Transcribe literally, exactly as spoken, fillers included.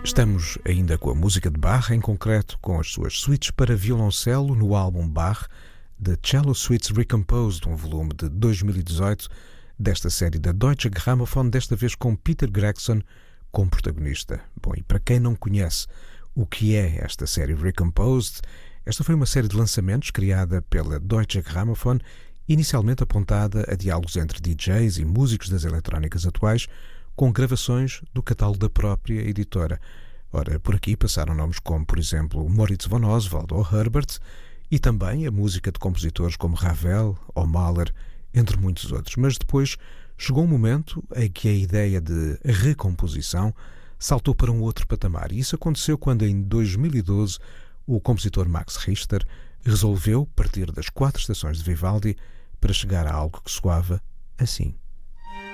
Estamos ainda com a música de Bach, em concreto com as suas suítes para violoncelo no álbum Bach, The Cello Suites Recomposed, um volume de dois mil e dezoito desta série da Deutsche Grammophon, desta vez com Peter Gregson como protagonista. Bom, e para quem não conhece o que é esta série Recomposed, esta foi uma série de lançamentos criada pela Deutsche Grammophon, inicialmente apontada a diálogos entre D Js e músicos das eletrónicas atuais, com gravações do catálogo da própria editora. Ora, por aqui passaram nomes como, por exemplo, Moritz von Oswald ou Herbert, e também a música de compositores como Ravel ou Mahler, entre muitos outros. Mas depois chegou um momento em que a ideia de recomposição saltou para um outro patamar. E isso aconteceu quando, em dois mil e doze, o compositor Max Richter resolveu partir das quatro estações de Vivaldi para chegar a algo que soava assim.